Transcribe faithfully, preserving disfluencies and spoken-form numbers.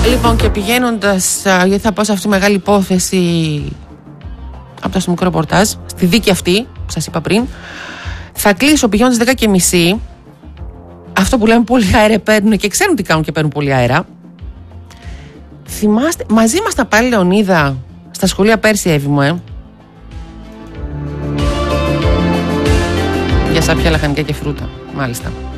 Λοιπόν, και πηγαίνοντας, γιατί θα πάω σε αυτή τη μεγάλη υπόθεση από το αστυνομικό ρεπορτάζ, στη δίκη αυτή που σας είπα πριν, θα κλείσω πηγαίνοντας δέκα και μισή. Αυτό που λέμε πολύ αέρα παίρνουν και ξέρουν τι κάνουν και παίρνουν πολύ αέρα. Θυμάστε, μαζί μας τα πάλι Λεωνίδα στα σχολεία πέρσι, Εύη μου, ε. Για σάπια, λαχανικά και φρούτα, μάλιστα.